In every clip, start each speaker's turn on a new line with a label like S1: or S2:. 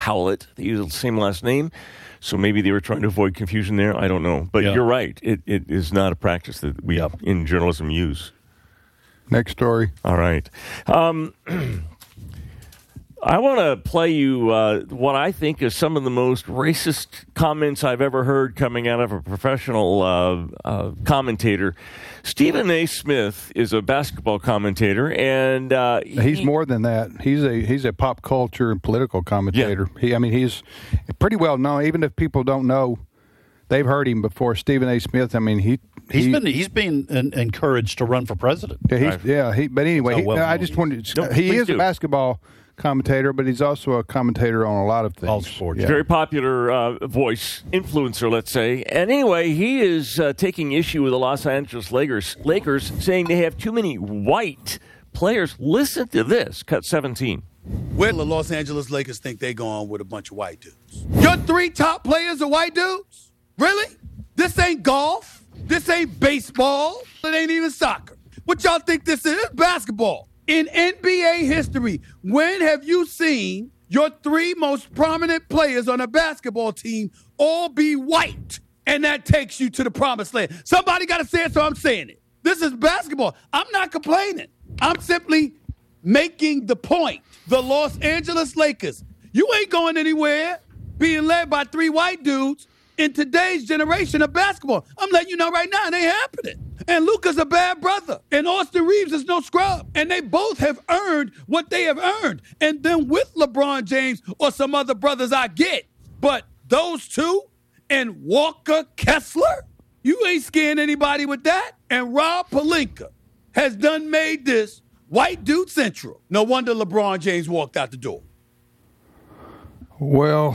S1: Howlett. They use the same last name. So maybe they were trying to avoid confusion there. I don't know. But you're right. It is not a practice that we in journalism use.
S2: Next story.
S1: All right. I want to play you what I think is some of the most racist comments I've ever heard coming out of a professional commentator. Stephen A. Smith is a basketball commentator, and
S2: he's more than that. He's a pop culture and political commentator. Yeah. He's pretty well known. Even if people don't know, they've heard him before. Stephen A. Smith. He's been
S3: encouraged to run for president.
S2: Yeah. But anyway, I just wanted. He is a basketball commentator, but he's also a commentator on a lot of things.
S3: All sports.
S1: Yeah. Very popular voice, influencer, let's say. And anyway, he is taking issue with the Los Angeles Lakers, saying they have too many white players. Listen to this, cut 17.
S4: Where the Los Angeles Lakers think they're going with a bunch of white dudes? Your 3 top players are white dudes? Really? This ain't golf. This ain't baseball. It ain't even soccer. What y'all think this is? It's basketball. In NBA history, when have you seen your 3 most prominent players on a basketball team all be white? And that takes you to the promised land. Somebody got to say it, so I'm saying it. This is basketball. I'm not complaining. I'm simply making the point. The Los Angeles Lakers, you ain't going anywhere being led by 3 white dudes in today's generation of basketball. I'm letting you know right now, it ain't happening. And Luka's a bad brother. And Austin Reeves is no scrub. And they both have earned what they have earned. And then with LeBron James or some other brothers I get. But those 2 and Walker Kessler, you ain't scaring anybody with that. And Rob Pelinka has done made this white dude central. No wonder LeBron James walked out the door.
S2: Well,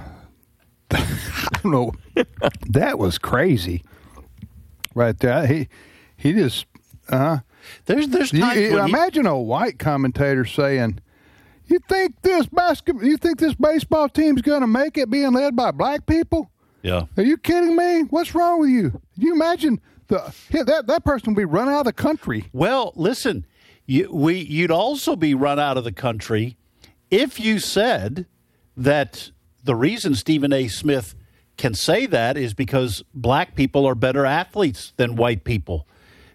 S2: I don't know. That was crazy. Right there, he just
S3: There's times
S2: imagine a white commentator saying, "You think this baseball team's going to make it being led by black people?
S3: Yeah,
S2: are you kidding me? What's wrong with you? Can you imagine that person would be run out of the country?"
S3: Well, listen, you'd also be run out of the country if you said that the reason Stephen A. Smith can say that is because black people are better athletes than white people.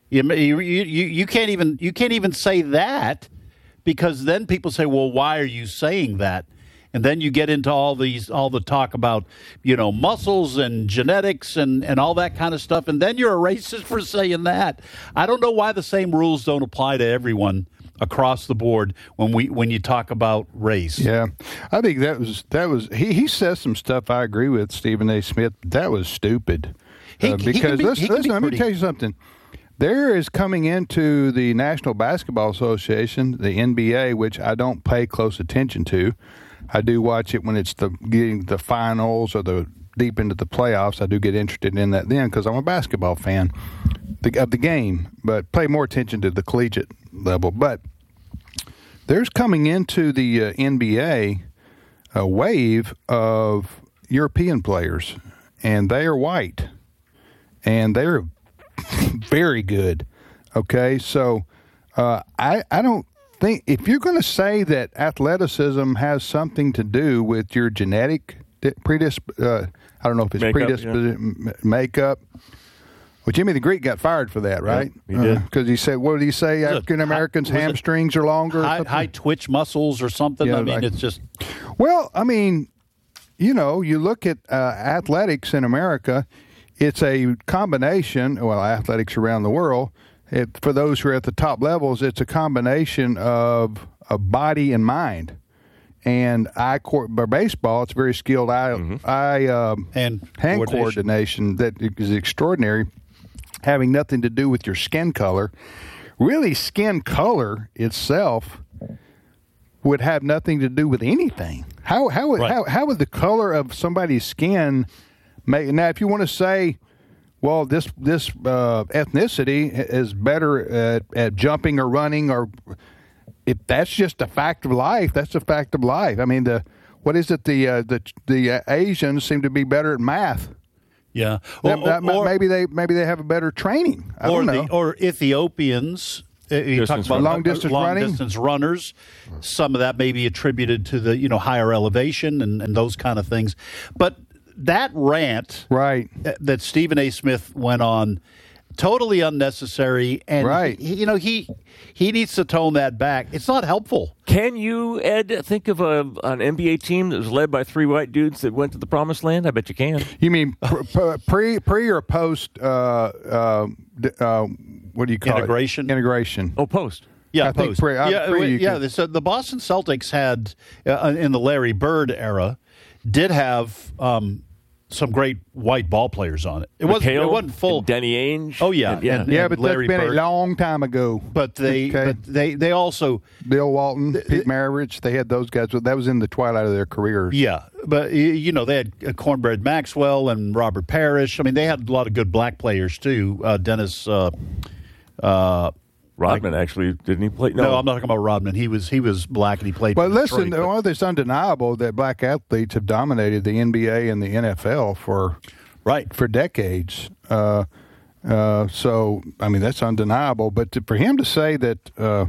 S3: You can't even say that, because then people say, well, why are you saying that? And then you get into all the talk about, muscles and genetics and all that kind of stuff. And then you're a racist for saying that. I don't know why the same rules don't apply to everyone across the board when you talk about race.
S2: Yeah, I think that was he says some stuff I agree with, Stephen A. Smith. That was stupid. Because listen, let me tell you something. There is coming into the National Basketball Association, the NBA, which I don't pay close attention to. I do watch it when it's getting the finals or the deep into the playoffs. I do get interested in that then because I'm a basketball fan of the game, but pay more attention to the collegiate level. But there's coming into the NBA a wave of European players, and they are white, and they're very good. Okay, so I don't think, if you're going to say that athleticism has something to do with your genetic I don't know if it's predisposition, makeup. Well, Jimmy the Greek got fired for that, right?
S3: Yeah, he did.
S2: Because he said, what did he say? African Americans' hamstrings are longer?
S3: High twitch muscles or something?
S2: Yeah,
S3: it's just...
S2: Well, you look at athletics in America, it's a combination, athletics around the world, for those who are at the top levels, it's a combination of body and mind. And baseball, it's very skilled hand coordination that is extraordinary, having nothing to do with your skin color. Really, skin color itself would have nothing to do with anything. How would the color of somebody's skin make? Now, if you want to say, well, this ethnicity is better at jumping or running, or if that's just a fact of life, that's a fact of life. I mean, the Asians seem to be better at math.
S3: Yeah,
S2: maybe they have a better training. I don't know.
S3: Or Ethiopians You talk about
S2: long distance
S3: runners. Some of that may be attributed to the higher elevation and those kind of things. But that rant that Stephen A. Smith went on, totally unnecessary, and he needs to tone that back. It's not helpful.
S1: Can you, Ed, think of an NBA team that was led by 3 white dudes that went to the promised land? I bet you can.
S2: You mean pre or post? What do you call
S3: it?
S2: Integration.
S1: Oh, post.
S3: Yeah,
S2: I think pre.
S3: So the Boston Celtics had in the Larry Bird era did have some great white ball players on it. It wasn't full.
S1: Denny Ainge.
S3: Oh yeah,
S2: but
S3: Larry
S2: that's been
S3: Bird.
S2: a long time ago.
S3: But they also
S2: Bill Walton, Pete Maravich, they had those guys. That was in the twilight of their careers.
S3: Yeah, but they had Cornbread Maxwell and Robert Parrish. I mean, they had a lot of good black players too. Dennis.
S1: Rodman, actually, didn't he play?
S3: No, I'm not talking about Rodman. He was black and he played.
S2: But listen, it's undeniable that black athletes have dominated the NBA and the NFL for decades. So I mean that's undeniable. But for him to say that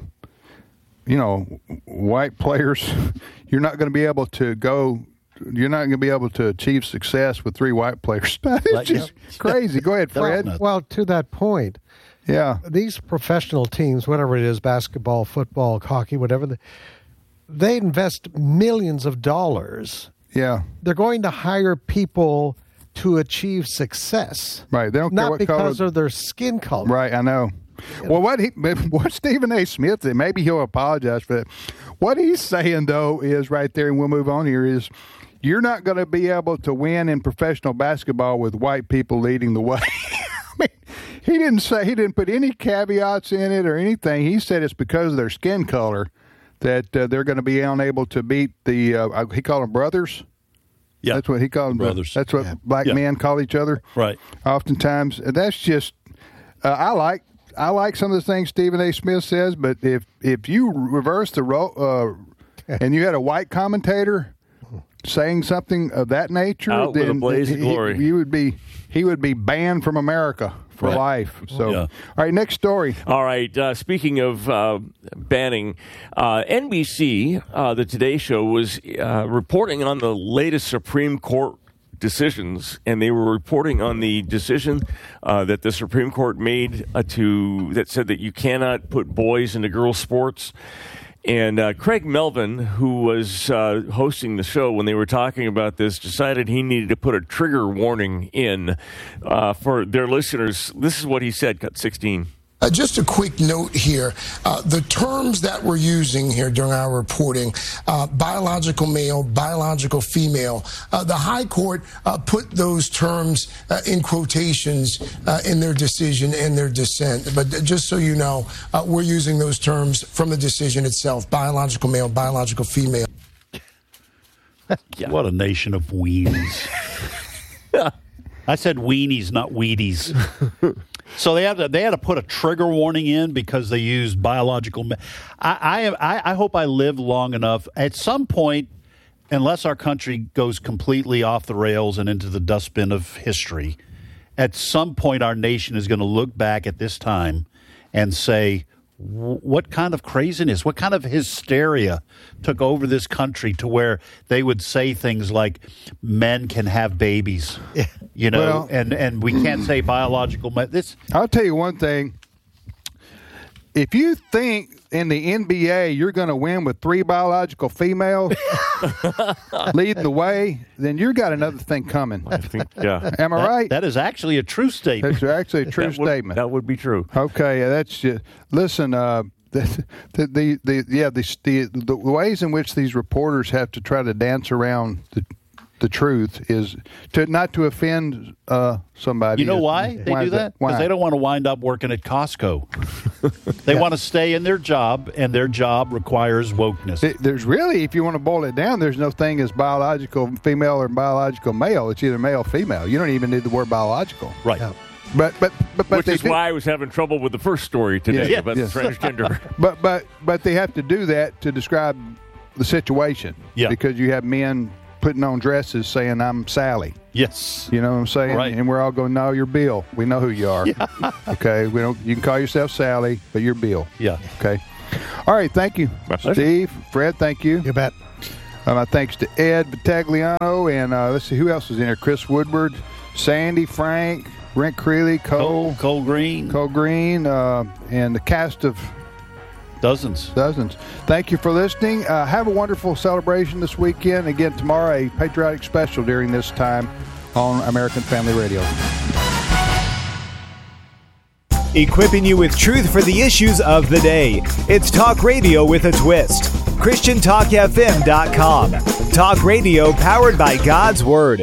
S2: white players, you're not going to be able to go. You're not going to be able to achieve success with 3 white players. It's just crazy. Go ahead, Fred.
S5: Well, to that point.
S2: Yeah.
S5: These professional teams, whatever it is, basketball, football, hockey, whatever, they invest millions of dollars.
S2: Yeah.
S5: They're going to hire people to achieve success.
S2: Right. They don't care
S5: not
S2: what
S5: because
S2: color.
S5: of their skin color.
S2: Right, I know. Well, what Stephen A. Smith did, maybe he'll apologize for that. What he's saying, though, is right there, and we'll move on here, is you're not going to be able to win in professional basketball with white people leading the way. He didn't put any caveats in it or anything. He said it's because of their skin color that they're going to be unable to beat the. He called them brothers.
S3: Yeah,
S2: that's what he called them.
S3: Brothers.
S2: That's what black men call each other.
S3: Right.
S2: Oftentimes, that's just. I like some of the things Stephen A. Smith says, but if you reverse the role and you had a white commentator saying something of that nature,
S1: out
S2: then
S1: with a blaze of glory,
S2: he would be banned from America for life. So, all right, next story.
S1: All right, speaking of banning, NBC, the Today Show, was reporting on the latest Supreme Court decisions, and they were reporting on the decision that the Supreme Court made that said that you cannot put boys into girls' sports. And Craig Melvin, who was hosting the show when they were talking about this, decided he needed to put a trigger warning in for their listeners. This is what he said, cut 16.
S6: Just a quick note here. The terms that we're using here during our reporting, biological male, biological female, the High Court put those terms in quotations in their decision and their dissent. But just so you know, we're using those terms from the decision itself, biological male, biological female.
S3: What a nation of weenies. I said weenies, not Wheaties. So they had to put a trigger warning in because they used biological. I hope I live long enough. At some point, unless our country goes completely off the rails and into the dustbin of history, at some point our nation is going to look back at this time and say, what kind of craziness, what kind of hysteria took over this country to where they would say things like men can have babies, and we can't say biological.
S2: I'll tell you one thing. If you think in the NBA you're going to win with 3 biological females leading the way, then you got another thing coming.
S1: I think, yeah.
S2: Am I right?
S3: That is actually a true statement.
S2: It's actually a true statement.
S1: That would be true.
S2: Okay, that's just listen. The ways in which these reporters have to try to dance around the truth is not to offend somebody.
S3: You know why they do that? Because they don't want to wind up working at Costco. They want to stay in their job, and their job requires wokeness.
S2: There's really, if you want to boil it down, there's no thing as biological female or biological male. It's either male or female. You don't even need the word biological.
S3: Right.
S2: Yeah. But
S1: which is why I was having trouble with the first story today about transgender.
S2: But they have to do that to describe the situation.
S3: Yeah.
S2: Because you have men putting on dresses saying, I'm Sally.
S3: Yes.
S2: You know what I'm saying?
S3: Right.
S2: And we're all going, no, you're Bill. We know who you are.
S3: Yeah.
S2: Okay? You can call yourself Sally, but you're Bill.
S3: Yeah.
S2: Okay? All right, thank you. Steve, Fred, thank you.
S5: You bet.
S2: My thanks to Ed Battagliano, and let's see, who else was in there? Chris Woodward, Sandy, Frank, Brent Creeley,
S3: Cole Green,
S2: and the cast of
S3: Dozens.
S2: Thank you for listening. Have a wonderful celebration this weekend. Again, tomorrow, a patriotic special during this time on American Family Radio.
S7: Equipping you with truth for the issues of the day. It's Talk Radio with a twist. ChristianTalkFM.com. Talk radio powered by God's Word.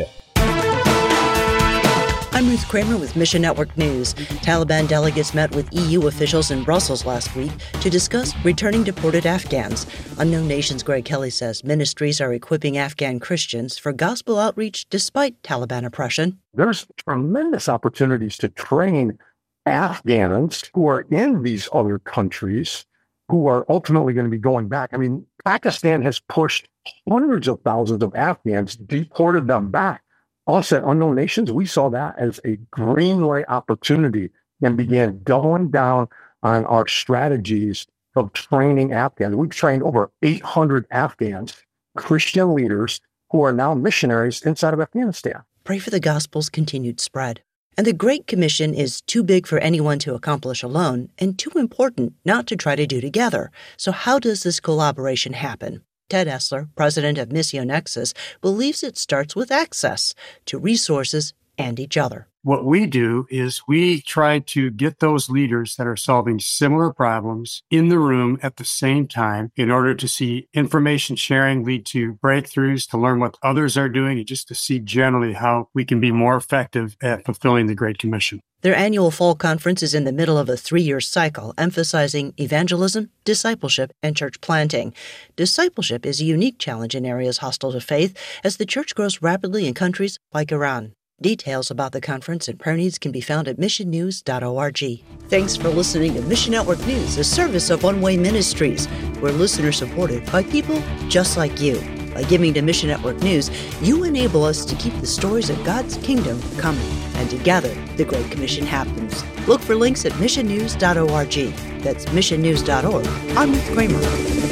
S8: I'm Ruth Kramer with Mission Network News. Taliban delegates met with EU officials in Brussels last week to discuss returning deported Afghans. Unknown Nation's Greg Kelly says ministries are equipping Afghan Christians for gospel outreach despite Taliban oppression.
S9: There's tremendous opportunities to train Afghans who are in these other countries who are ultimately going to be going back. I mean, Pakistan has pushed hundreds of thousands of Afghans, deported them back. Us at Unknown Nations, we saw that as a green light opportunity and began doubling down on our strategies of training Afghans. We've trained over 800 Afghans, Christian leaders, who are now missionaries inside of Afghanistan.
S8: Pray for the gospel's continued spread. And the Great Commission is too big for anyone to accomplish alone and too important not to try to do together. So how does this collaboration happen? Ted Essler, president of Missio Nexus, believes it starts with access to resources and each other.
S10: What we do is we try to get those leaders that are solving similar problems in the room at the same time in order to see information sharing lead to breakthroughs, to learn what others are doing, and just to see generally how we can be more effective at fulfilling the Great Commission.
S8: Their annual fall conference is in the middle of a 3-year cycle emphasizing evangelism, discipleship, and church planting. Discipleship is a unique challenge in areas hostile to faith as the church grows rapidly in countries like Iran. Details about the conference and prayer needs can be found at missionnews.org. Thanks for listening to Mission Network News, a service of One Way Ministries. We're listener-supported by people just like you. By giving to Mission Network News, you enable us to keep the stories of God's kingdom coming. And together, the Great Commission happens. Look for links at missionnews.org. That's missionnews.org. I'm Ruth Kramer.